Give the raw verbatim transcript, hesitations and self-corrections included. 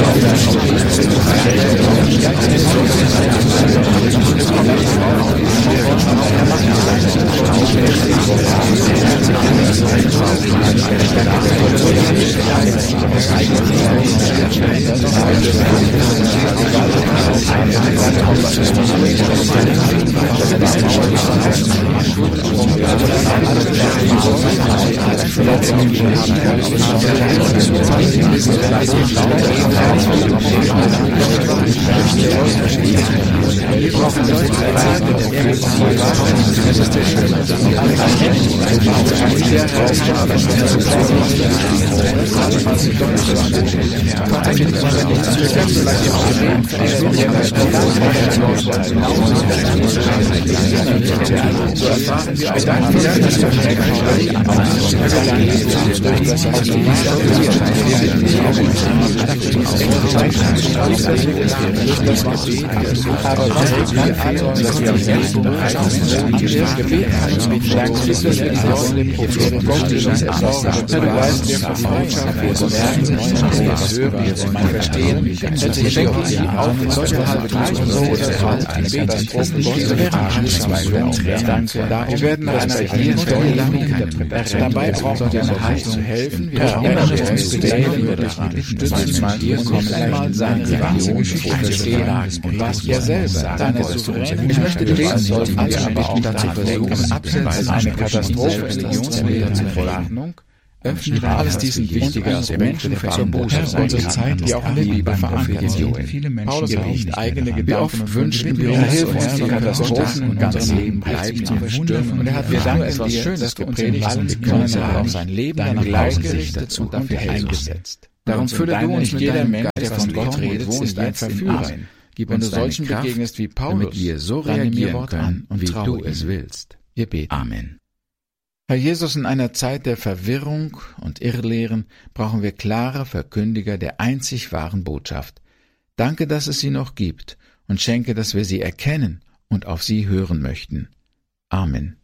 Wir brauchen Leute, das ist der schöne aber dass wir am Ende bereit sind, das Gebet einzuschlagen, ist, dass wir die Sorgen Probleme Gottes ersorgen. Du weißt, wir Freundschaft, wir merken, wir hören, wir verstehen, wir schenken sie auf in solchen Halbtagen, so oder so, ein Katastrophen, diese wären Anschlussweise. Danke. Wir werden nach einer Idee stundenlang dabei brauchen wir eine Hand zu helfen. Wir erinnern uns begleiten, wir daran stützen, mal hier kommen einmal seine Reaktion verstehen und was er selbst sagt. Deine Souverän. Ich möchte beten, sollten wir aber auch dazu versuchen, absetzen, eine Katastrophe in Religionsmitteln zu verordnung. Öffnet alles diesen wichtigen Aspekte der Buße. Unsere Zeit, die auch in der Bibel verankert sind. Paulus hat eigene Gedanken. Wie oft wünschen wir uns, Hilfe uns die Katastrophen in unserem Leben bleiben zu bestimmen. Und er hat, wir danken etwas Schönes gepredigt und wir können auf sein Leben danach ausgerichtet und dafür eingesetzt. Darum fülle du uns mit deinem Mensch, der von Gott redet, ist ein Verführer. Wenn du solchen begegnest wie Paulus, damit wir so reagieren können, wie du es willst. Wir beten. Amen. Herr Jesus, in einer Zeit der Verwirrung und Irrlehren brauchen wir klare Verkündiger der einzig wahren Botschaft. Danke, dass es sie noch gibt, und schenke, dass wir sie erkennen und auf sie hören möchten. Amen.